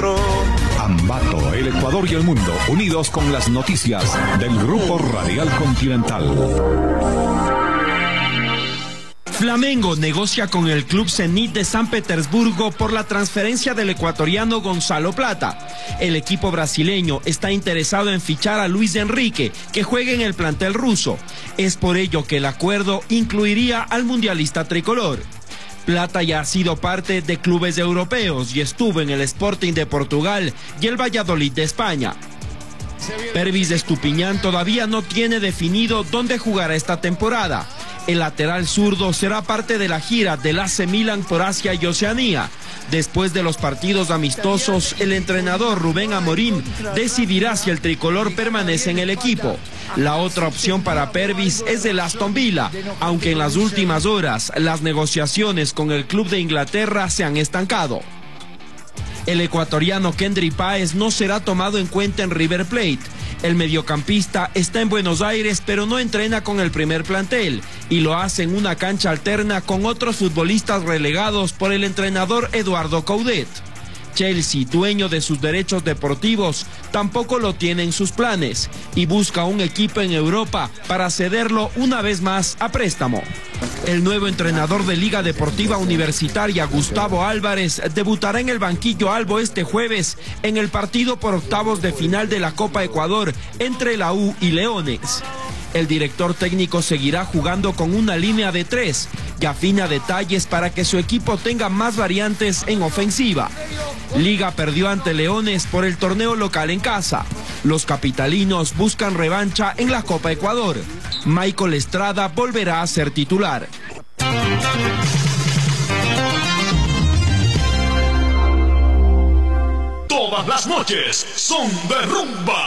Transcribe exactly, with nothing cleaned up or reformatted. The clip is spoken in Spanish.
otro. Ambato, el Ecuador y el mundo, unidos con las noticias del Grupo Radial Continental. Flamengo negocia con el club Zenit de San Petersburgo por la transferencia del ecuatoriano Gonzalo Plata. El equipo brasileño está interesado en fichar a Luis Enrique, que juega en el plantel ruso. Es por ello que el acuerdo incluiría al mundialista tricolor. Plata ya ha sido parte de clubes europeos y estuvo en el Sporting de Portugal y el Valladolid de España. Pervis Estupiñán todavía no tiene definido dónde jugará esta temporada. El lateral zurdo será parte de la gira del A C Milan por Asia y Oceanía. Después de los partidos amistosos, el entrenador Rubén Amorín decidirá si el tricolor permanece en el equipo. La otra opción para Pervis es el Aston Villa, aunque en las últimas horas las negociaciones con el club de Inglaterra se han estancado. El ecuatoriano Kendry Páez no será tomado en cuenta en River Plate. El mediocampista está en Buenos Aires, pero no entrena con el primer plantel y lo hace en una cancha alterna con otros futbolistas relegados por el entrenador Eduardo Coudet. Chelsea, dueño de sus derechos deportivos, tampoco lo tiene en sus planes y busca un equipo en Europa para cederlo una vez más a préstamo. El nuevo entrenador de Liga Deportiva Universitaria, Gustavo Álvarez, debutará en el banquillo albo este jueves en el partido por octavos de final de la Copa Ecuador entre la U y Leones. El director técnico seguirá jugando con una línea de tres y afina detalles para que su equipo tenga más variantes en ofensiva. Liga perdió ante Leones por el torneo local en casa. Los capitalinos buscan revancha en la Copa Ecuador. Michael Estrada volverá a ser titular. Todas las noches son de rumba.